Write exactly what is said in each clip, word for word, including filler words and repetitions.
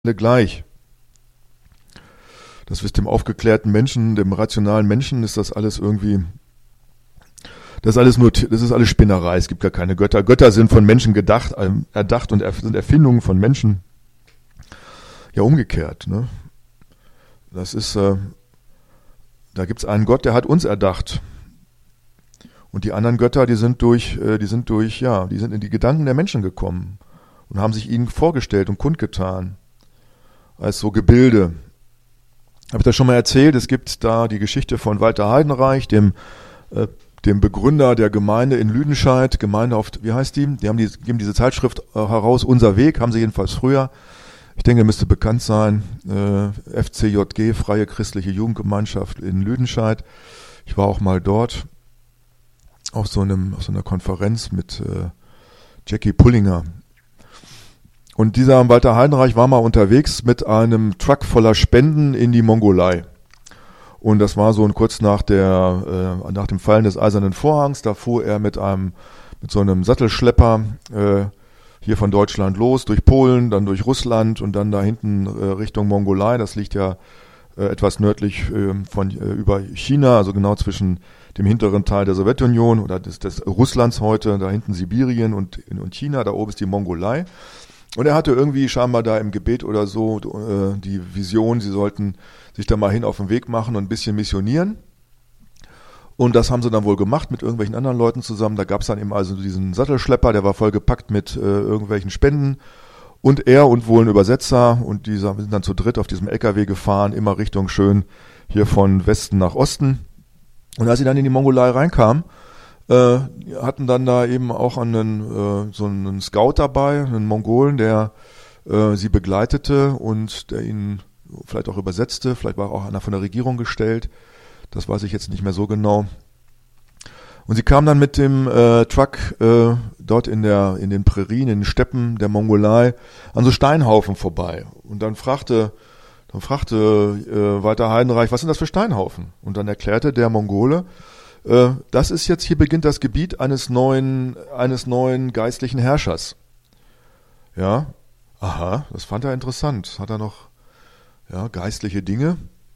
alle gleich. Das ist dem aufgeklärten Menschen, dem rationalen Menschen ist das alles irgendwie, das ist alles nur, das ist alles Spinnerei. Es gibt gar keine Götter. Götter sind von Menschen gedacht, erdacht und sind Erfindungen von Menschen. Ja, umgekehrt, ne? Das ist, äh, da gibt's einen Gott, der hat uns erdacht. Und die anderen Götter, die sind durch, äh, die sind durch, ja, die sind in die Gedanken der Menschen gekommen und haben sich ihnen vorgestellt und kundgetan. Als so Gebilde. Habe ich das schon mal erzählt? Es gibt da die Geschichte von Walter Heidenreich, dem, äh, dem Begründer der Gemeinde in Lüdenscheid, Gemeinde auf, wie heißt die? Die haben die, geben diese Zeitschrift äh, heraus, Unser Weg, haben sie jedenfalls früher. Ich denke, müsste bekannt sein, äh, F C J G, Freie Christliche Jugendgemeinschaft in Lüdenscheid. Ich war auch mal dort auf so einem, auf so einer Konferenz mit äh, Jackie Pullinger. Und dieser Walter Heidenreich war mal unterwegs mit einem Truck voller Spenden in die Mongolei. Und das war so kurz nach der, äh, nach dem Fallen des Eisernen Vorhangs. Da fuhr er mit einem, mit so einem Sattelschlepper äh, hier von Deutschland los, durch Polen, dann durch Russland und dann da hinten äh, Richtung Mongolei. Das liegt ja äh, etwas nördlich äh, von äh, über China, also genau zwischen dem hinteren Teil der Sowjetunion oder des, des Russlands heute, da hinten Sibirien und, und China, da oben ist die Mongolei. Und er hatte irgendwie scheinbar da im Gebet oder so äh, die Vision, sie sollten sich da mal hin auf den Weg machen und ein bisschen missionieren. Und das haben sie dann wohl gemacht mit irgendwelchen anderen Leuten zusammen. Da gab es dann eben also diesen Sattelschlepper, der war voll gepackt mit äh, irgendwelchen Spenden. Und er und wohl ein Übersetzer und die sind dann zu dritt auf diesem L K W gefahren, immer Richtung schön hier von Westen nach Osten. Und als sie dann in die Mongolei reinkamen, Äh, hatten dann da eben auch einen, äh, so einen Scout dabei, einen Mongolen, der äh, sie begleitete und der ihnen vielleicht auch übersetzte, vielleicht war auch einer von der Regierung gestellt, das weiß ich jetzt nicht mehr so genau. Und sie kam dann mit dem äh, Truck äh, dort in der in den Prärien, in den Steppen der Mongolei an so Steinhaufen vorbei. Und dann fragte dann fragte äh, Walter Heidenreich, was sind das für Steinhaufen? Und dann erklärte der Mongole, das ist jetzt, hier beginnt das Gebiet eines neuen, eines neuen geistlichen Herrschers. Ja, aha, das fand er interessant. Hat er noch, ja, geistliche Dinge.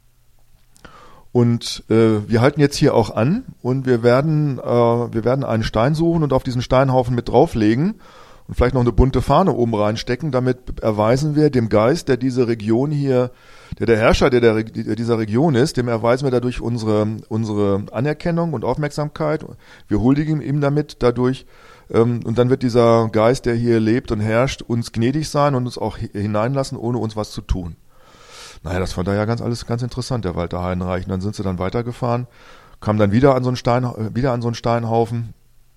Und äh, wir halten jetzt hier auch an und wir werden, äh, wir werden einen Stein suchen und auf diesen Steinhaufen mit drauflegen und vielleicht noch eine bunte Fahne oben reinstecken. Damit erweisen wir dem Geist, der diese Region hier, der der Herrscher der, der dieser Region ist, dem erweisen wir dadurch unsere unsere Anerkennung und Aufmerksamkeit. Wir huldigen ihm damit dadurch. Ähm, und dann wird dieser Geist, der hier lebt und herrscht, uns gnädig sein und uns auch hineinlassen, ohne uns was zu tun. Naja, das fand er ja ganz alles ganz interessant, der Walter Heidenreich. Und dann sind sie dann weitergefahren, kamen dann wieder an so einen Stein, wieder an so einen Steinhaufen.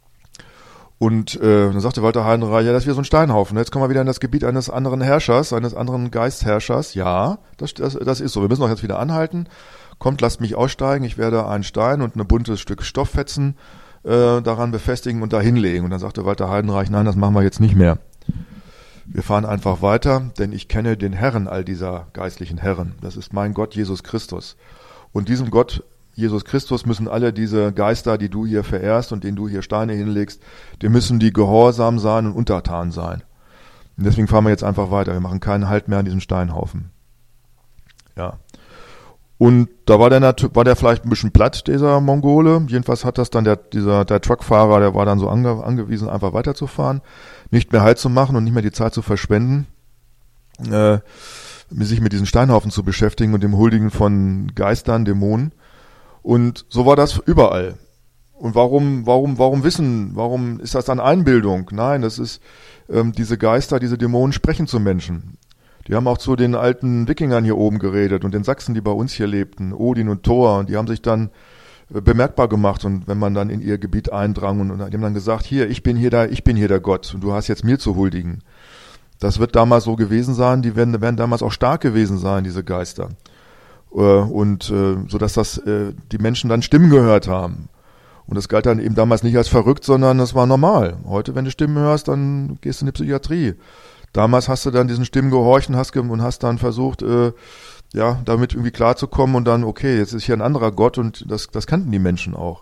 Und äh, dann sagte Walter Heidenreich, ja, das ist wieder so ein Steinhaufen. Jetzt kommen wir wieder in das Gebiet eines anderen Herrschers, eines anderen Geistherrschers. Ja, das, das, das ist so. Wir müssen auch jetzt wieder anhalten. Kommt, lasst mich aussteigen. Ich werde einen Stein und ein buntes Stück Stofffetzen äh, daran befestigen und da hinlegen. Und dann sagte Walter Heidenreich, nein, das machen wir jetzt nicht mehr. Wir fahren einfach weiter, denn ich kenne den Herrn all dieser geistlichen Herren. Das ist mein Gott, Jesus Christus. Und diesem Gott Jesus Christus müssen alle diese Geister, die du hier verehrst und denen du hier Steine hinlegst, die müssen die gehorsam sein und untertan sein. Und deswegen fahren wir jetzt einfach weiter. Wir machen keinen Halt mehr an diesem Steinhaufen. Ja. Und da war der, war der vielleicht ein bisschen platt, dieser Mongole. Jedenfalls hat das dann der, dieser, der Truckfahrer, der war dann so ange, angewiesen, einfach weiterzufahren, nicht mehr Halt zu machen und nicht mehr die Zeit zu verschwenden, äh, sich mit diesen Steinhaufen zu beschäftigen und dem Huldigen von Geistern, Dämonen. Und so war das überall. Und warum, warum, warum wissen, warum ist das dann Einbildung? Nein, das ist, ähm, diese Geister, diese Dämonen sprechen zu Menschen. Die haben auch zu den alten Wikingern hier oben geredet und den Sachsen, die bei uns hier lebten, Odin und Thor, und die haben sich dann äh, bemerkbar gemacht und wenn man dann in ihr Gebiet eindrang und, und die haben dann gesagt, hier, ich bin hier der, ich bin hier der Gott und du hast jetzt mir zu huldigen. Das wird damals so gewesen sein, die werden, werden damals auch stark gewesen sein, diese Geister. Und äh, so dass das äh, die Menschen dann Stimmen gehört haben. Und das galt dann eben damals nicht als verrückt, sondern das war normal. Heute, wenn du Stimmen hörst, dann gehst du in die Psychiatrie. Damals hast du dann diesen Stimmen gehorcht und hast, ge- und hast dann versucht, äh, ja, damit irgendwie klarzukommen und dann, okay, jetzt ist hier ein anderer Gott und das, das kannten die Menschen auch.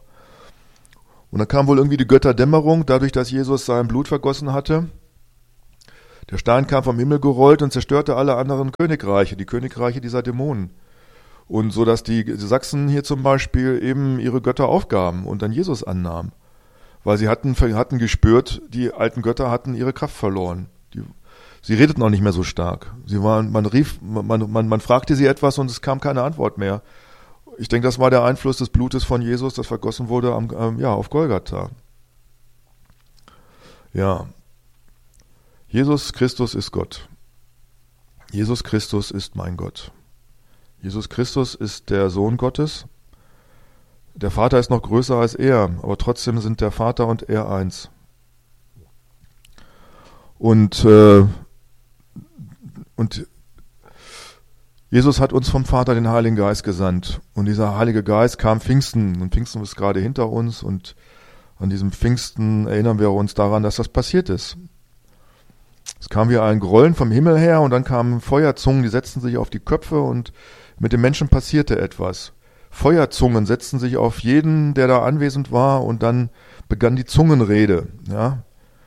Und dann kam wohl irgendwie die Götterdämmerung, dadurch, dass Jesus sein Blut vergossen hatte. Der Stein kam vom Himmel gerollt und zerstörte alle anderen Königreiche, die Königreiche dieser Dämonen. Und so, dass die Sachsen hier zum Beispiel eben ihre Götter aufgaben und dann Jesus annahmen. Weil sie hatten, hatten gespürt, die alten Götter hatten ihre Kraft verloren. Die, sie redeten auch nicht mehr so stark. Sie waren, man rief, man, man, man fragte sie etwas und es kam keine Antwort mehr. Ich denke, das war der Einfluss des Blutes von Jesus, das vergossen wurde am, ähm, ja, auf Golgatha. Ja. Jesus Christus ist Gott. Jesus Christus ist mein Gott. Jesus Christus ist der Sohn Gottes. Der Vater ist noch größer als er, aber trotzdem sind der Vater und er eins. Und, äh, und Jesus hat uns vom Vater den Heiligen Geist gesandt. Und dieser Heilige Geist kam Pfingsten. Und Pfingsten ist gerade hinter uns. Und an diesem Pfingsten erinnern wir uns daran, dass das passiert ist. Es kam wie ein Grollen vom Himmel her und dann kamen Feuerzungen, die setzten sich auf die Köpfe und mit den Menschen passierte etwas. Feuerzungen setzten sich auf jeden, der da anwesend war, und dann begann die Zungenrede. Ja.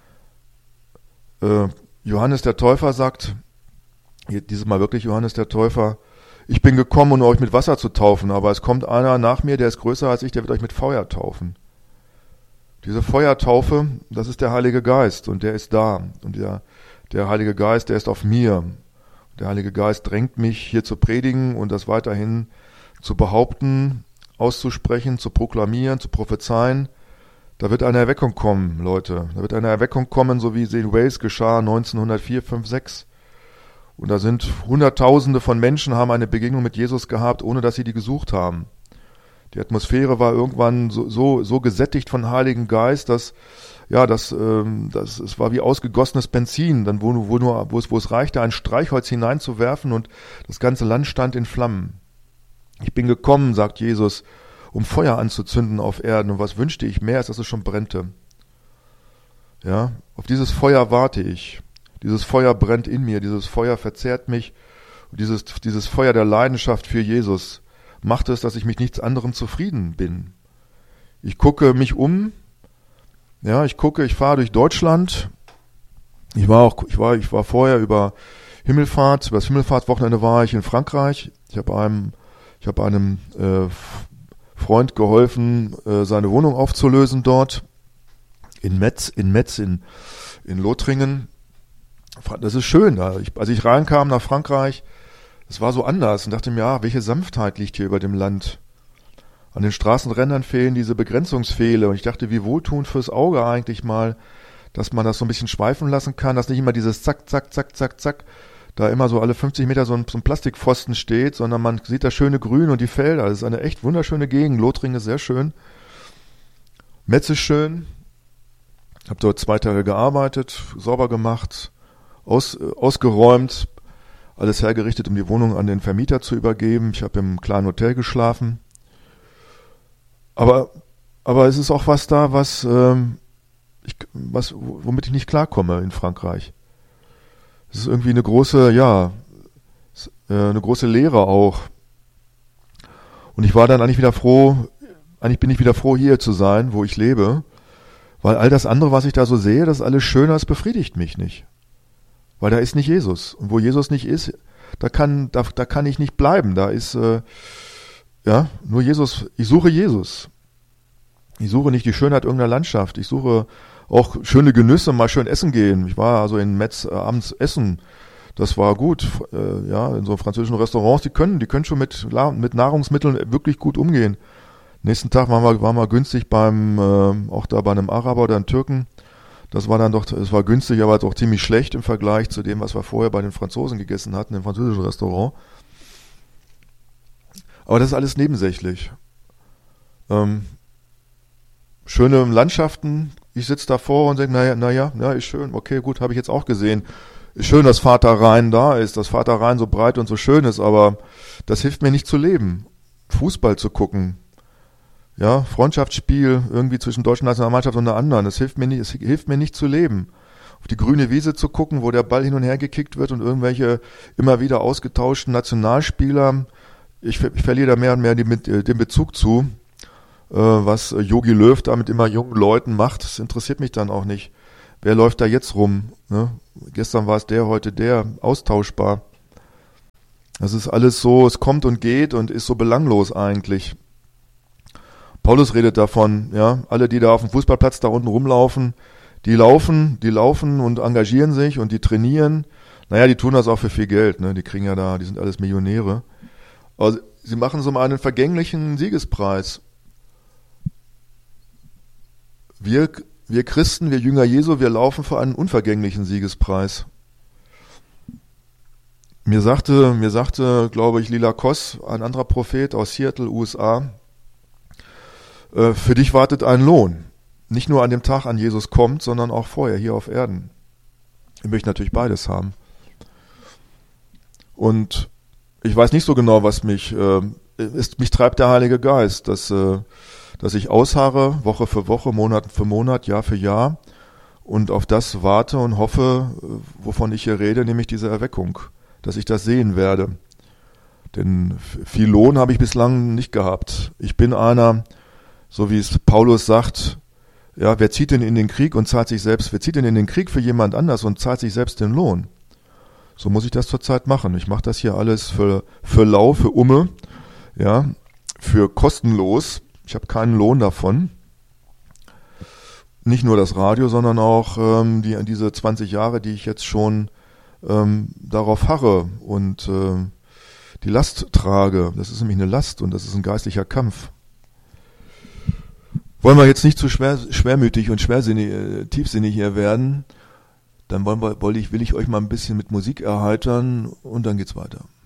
Äh, Johannes der Täufer sagt, dieses Mal wirklich Johannes der Täufer, ich bin gekommen, um euch mit Wasser zu taufen, aber es kommt einer nach mir, der ist größer als ich, der wird euch mit Feuer taufen. Diese Feuertaufe, das ist der Heilige Geist und der ist da. Und der, der Heilige Geist, der ist auf mir. Der Heilige Geist drängt mich, hier zu predigen und das weiterhin zu behaupten, auszusprechen, zu proklamieren, zu prophezeien. Da wird eine Erweckung kommen, Leute. Da wird eine Erweckung kommen, so wie es in Wales geschah neunzehnhundertvier, fünf, sechs. Und da sind Hunderttausende von Menschen, haben eine Begegnung mit Jesus gehabt, ohne dass sie die gesucht haben. Die Atmosphäre war irgendwann so, so, so gesättigt von Heiligen Geist, dass, ja, das, ähm, das, es war wie ausgegossenes Benzin, dann wo, wo, nur, wo, es, wo es reichte, ein Streichholz hineinzuwerfen und das ganze Land stand in Flammen. Ich bin gekommen, sagt Jesus, um Feuer anzuzünden auf Erden. Und was wünschte ich mehr, als dass es schon brennte. Ja, auf dieses Feuer warte ich. Dieses Feuer brennt in mir, dieses Feuer verzehrt mich. Und dieses, dieses Feuer der Leidenschaft für Jesus macht es, dass ich mit nichts anderem zufrieden bin. Ich gucke mich um, ja, ich gucke, ich fahre durch Deutschland. Ich war auch, ich war, ich war vorher über Himmelfahrt, über das Himmelfahrtswochenende war ich in Frankreich. Ich habe einem, ich habe einem äh, Freund geholfen, äh, seine Wohnung aufzulösen dort in Metz, in Metz, in in Lothringen. Das ist schön. Da ich, als ich reinkam nach Frankreich, es war so anders und dachte mir, ja, welche Sanftheit liegt hier über dem Land. An den Straßenrändern fehlen diese Begrenzungspfähle und ich dachte, wie wohltuend fürs Auge eigentlich mal, dass man das so ein bisschen schweifen lassen kann, dass nicht immer dieses Zack, Zack, Zack, Zack, Zack, da immer so alle fünfzig Meter so ein, so ein Plastikpfosten steht, sondern man sieht das schöne Grün und die Felder. Das ist eine echt wunderschöne Gegend. Lothringen ist sehr schön. Metz ist schön. Habe dort zwei Tage gearbeitet, sauber gemacht, aus, ausgeräumt, alles hergerichtet, um die Wohnung an den Vermieter zu übergeben. Ich habe im kleinen Hotel geschlafen. Aber, aber es ist auch was da, was, ähm, ich, was, womit ich nicht klarkomme in Frankreich. Es ist irgendwie eine große, ja, eine große Leere auch. Und ich war dann eigentlich wieder froh, eigentlich bin ich wieder froh, hier zu sein, wo ich lebe, weil all das andere, was ich da so sehe, das ist alles schöner, das befriedigt mich nicht. Weil da ist nicht Jesus. Und wo Jesus nicht ist, da kann, da, da kann ich nicht bleiben. Da ist, äh, ja, nur Jesus. Ich suche Jesus. Ich suche nicht die Schönheit irgendeiner Landschaft. Ich suche auch schöne Genüsse, mal schön essen gehen. Ich war also in Metz äh, abends essen. Das war gut. Äh, ja, in so französischen Restaurants, die können, die können schon mit, mit Nahrungsmitteln wirklich gut umgehen. Nächsten Tag waren wir, waren wir günstig beim, äh, auch da bei einem Araber oder einem Türken. Das war dann doch, es war günstig, aber auch ziemlich schlecht im Vergleich zu dem, was wir vorher bei den Franzosen gegessen hatten, im französischen Restaurant. Aber das ist alles nebensächlich. Ähm, schöne Landschaften, ich sitze davor und denke, naja, naja, ja, ist schön, okay, gut, habe ich jetzt auch gesehen. Ist schön, dass Vater Rhein da ist, dass Vater Rhein so breit und so schön ist, aber das hilft mir nicht zu leben. Fußball zu gucken. Ja, Freundschaftsspiel irgendwie zwischen deutschen Nationalmannschaft und einer anderen. Das hilft mir nicht, es hilft mir nicht zu leben. Auf die grüne Wiese zu gucken, wo der Ball hin und her gekickt wird und irgendwelche immer wieder ausgetauschten Nationalspieler. Ich, ich verliere da mehr und mehr die, mit, den Bezug zu, äh, was Jogi Löw da mit immer jungen Leuten macht. Das interessiert mich dann auch nicht. wer läuft da jetzt rum? Ne? Gestern war es der, heute der, austauschbar. Das ist alles so, es kommt und geht und ist so belanglos eigentlich. Paulus redet davon, ja, alle, die da auf dem Fußballplatz da unten rumlaufen, die laufen, die laufen und engagieren sich und die trainieren. Naja, die tun das auch für viel Geld, ne? Die kriegen ja da, die sind alles Millionäre. Aber sie machen so mal einen vergänglichen Siegespreis. Wir, wir Christen, wir Jünger Jesu, wir laufen für einen unvergänglichen Siegespreis. Mir sagte, mir sagte, glaube ich, Lila Koss, ein anderer Prophet aus Seattle, U S A, äh, für dich wartet ein Lohn. Nicht nur an dem Tag, an Jesus kommt, sondern auch vorher hier auf Erden. Ich möchte natürlich beides haben. Und ich weiß nicht so genau, was mich, äh, ist, mich treibt der Heilige Geist, dass, äh, dass ich ausharre, Woche für Woche, Monat für Monat, Jahr für Jahr und auf das warte und hoffe, wovon ich hier rede, nämlich diese Erweckung, dass ich das sehen werde. Denn viel Lohn habe ich bislang nicht gehabt. Ich bin einer, so wie es Paulus sagt, ja, wer zieht denn in den Krieg und zahlt sich selbst, wer zieht denn in den Krieg für jemand anders und zahlt sich selbst den Lohn? So muss ich das zurzeit machen. Ich mache das hier alles für, für lau, für Umme, ja, für kostenlos. Ich habe keinen Lohn davon. Nicht nur das Radio, sondern auch ähm, die, diese zwanzig Jahre, die ich jetzt schon ähm, darauf harre und äh, die Last trage. Das ist nämlich eine Last und das ist ein geistlicher Kampf. Wollen wir jetzt nicht zu schwer, schwermütig und schwersinnig, äh, tiefsinnig hier werden, dann wollen wir, wollte ich, will ich euch mal ein bisschen mit Musik erheitern und dann geht's weiter.